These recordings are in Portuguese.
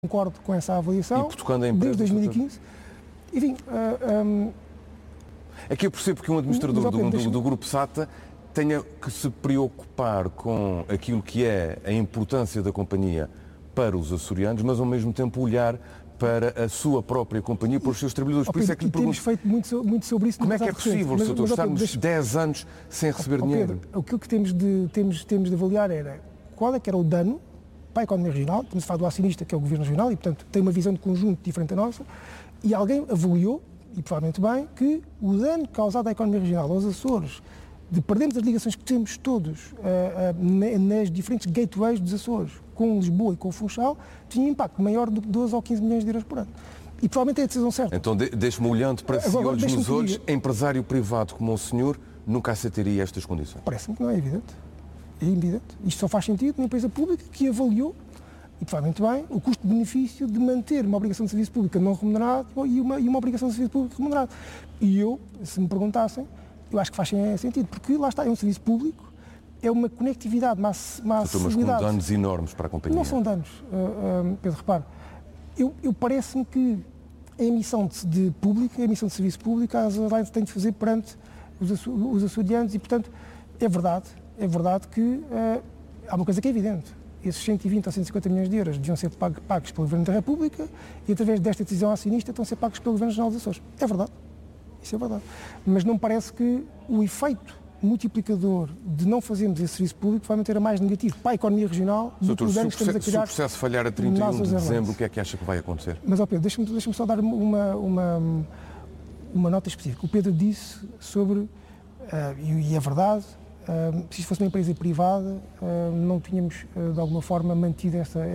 concordo com essa avaliação, desde 2015. Enfim, é que eu percebo que um administrador do Grupo SATA tenha que se preocupar com aquilo que é a importância da companhia para os açorianos, mas ao mesmo tempo olhar para a sua própria companhia, para os seus trabalhadores. Por isso é que lhe pergunto, temos feito muito sobre isso. Como é que é possível, Sr. estarmos 10 anos sem receber dinheiro? Pedro, o que temos de avaliar era qual é que era o dano para a economia regional. Estamos a falar do acionista, que é o Governo Regional, e, portanto, tem uma visão de conjunto diferente da nossa, e alguém avaliou, e provavelmente bem, que o dano causado à economia regional, aos Açores, de perdermos as ligações que temos todos nas diferentes gateways dos Açores, com Lisboa e com o Funchal, tinha impacto maior do que 12 ou 15 milhões de euros por ano. E provavelmente é a decisão certa. Então, deixe-me olhando para si, olhos nos olhos, empresário privado como o senhor nunca aceitaria estas condições? Parece-me que não é evidente. É evidente. Isto só faz sentido numa empresa pública que avaliou, e provavelmente bem, o custo-benefício de manter uma obrigação de serviço público não remunerado e uma obrigação de serviço público remunerado. E eu, se me perguntassem, eu acho que faz sentido, porque lá está, é um serviço público, é uma conectividade, uma acessibilidade. Mas com danos enormes para a companhia. Não são danos, Pedro, repare. Eu parece-me que a emissão de público, a emissão de serviço público, a Azorlines tem de fazer perante os açorianos e, portanto, é verdade que há uma coisa que é evidente. Esses 120 ou 150 milhões de euros deviam ser pagos pelo Governo da República e, através desta decisão acionista, estão a ser pagos pelo Governo Regional dos Açores. É verdade. Isso é verdade. Mas não me parece que o efeito multiplicador de não fazermos esse serviço público vai manter a mais negativo para a economia regional do que o dano que estamos a criar. Se o processo falhar a 31 de dezembro, o que é que acha que vai acontecer? Mas, Pedro, deixa-me só dar uma nota específica. O Pedro disse sobre, e é verdade, se isto fosse uma empresa privada, não tínhamos, de alguma forma, mantido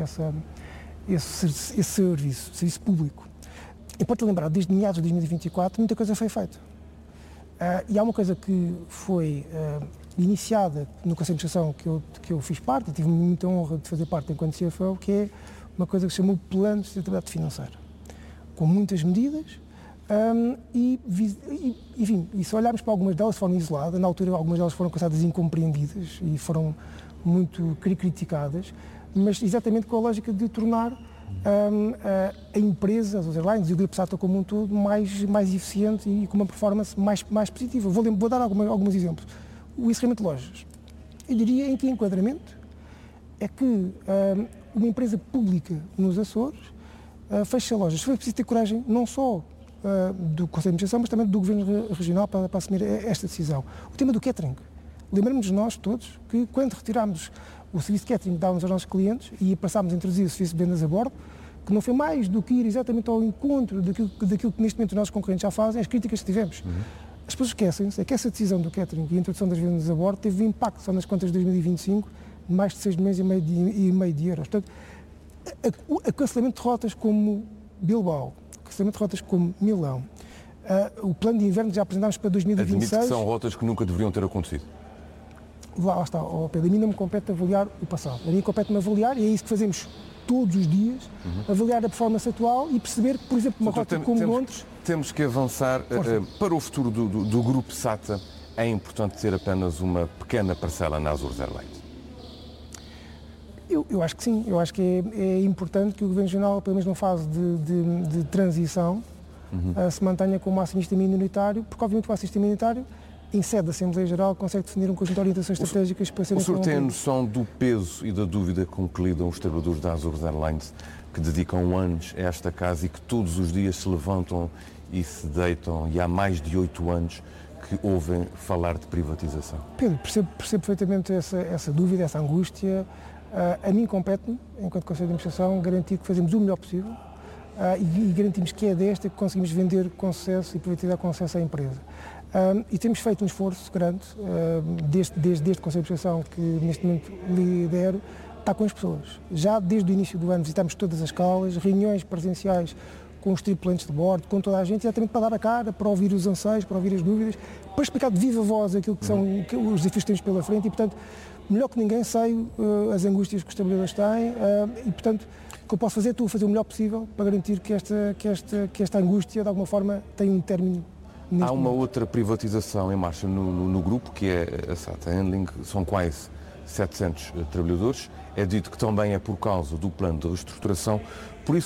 esse serviço público. E pode-te lembrar, desde meados de 2024, muita coisa foi feita. E há uma coisa que foi iniciada no Conselho de Administração que eu fiz parte, e tive muita honra de fazer parte enquanto CFO, que é uma coisa que se chamou Plano de Sustentabilidade Financeira, com muitas medidas, enfim, e se olharmos para algumas delas de forma isolada, na altura algumas delas foram consideradas incompreendidas e foram muito criticadas, mas exatamente com a lógica de tornar a empresa, as airlines e o Grupo SATA como um todo mais eficiente e com uma performance mais positiva. Vou dar alguns exemplos. O encerramento de lojas. Eu diria em que enquadramento é que uma empresa pública nos Açores fecha lojas. Foi preciso ter coragem não só do Conselho de Administração, mas também do Governo Regional para assumir esta decisão. O tema do catering. Lembramos-nos nós todos que quando retirámos o serviço de catering que dávamos aos nossos clientes e passámos a introduzir o serviço de vendas a bordo, que não foi mais do que ir exatamente ao encontro daquilo que neste momento os nossos concorrentes já fazem, as críticas que tivemos. As pessoas esquecem-se que essa decisão do catering e a introdução das vendas a bordo teve um impacto só nas contas de 2025 de mais de 6 milhões e meio de euros. Portanto, o cancelamento de rotas como Bilbao, o cancelamento de rotas como Milão, o plano de inverno que já apresentámos para 2026... Admite que são rotas que nunca deveriam ter acontecido. Lá está, Pedro, a mim não me compete avaliar o passado. A mim compete-me avaliar, e é isso que fazemos todos os dias, avaliar a performance atual e perceber que, por exemplo, uma rota como Londres... Temos que avançar para o futuro do Grupo SATA. É importante ter apenas uma pequena parcela na Azores Airlines? Eu acho que sim. Eu acho que é importante que o Governo Regional, pelo menos numa fase de transição, se mantenha como acionista minoritário, porque obviamente o acionista minoritário, em sede da Assembleia Geral, consegue definir um conjunto de orientações estratégicas para serem... O senhor tem a noção do peso e da dúvida com que lidam os trabalhadores da Azores Airlines, que dedicam anos a esta casa e que todos os dias se levantam e se deitam, e há mais de 8 anos que ouvem falar de privatização? Pedro, percebo perfeitamente essa dúvida, essa angústia. A mim compete-me, enquanto Conselho de Administração, garantir que fazemos o melhor possível e garantimos que é desta que conseguimos vender com sucesso e privatizar com sucesso a empresa. E temos feito um esforço grande, desde o Conselho de Administração, que neste momento lidero, está com as pessoas. Já desde o início do ano visitamos todas as escalas, reuniões presenciais com os tripulantes de bordo, com toda a gente, exatamente para dar a cara, para ouvir os anseios, para ouvir as dúvidas, para explicar de viva voz aquilo que são os desafios que temos pela frente e, portanto, melhor que ninguém sei as angústias que os trabalhadores têm e, portanto, o que eu posso fazer, estou a fazer o melhor possível para garantir que esta angústia, de alguma forma, tenha um término. Há uma outra privatização em marcha no grupo, que é a SATA Handling. São quais 700 trabalhadores. É dito que também é por causa do plano de reestruturação. Por isso,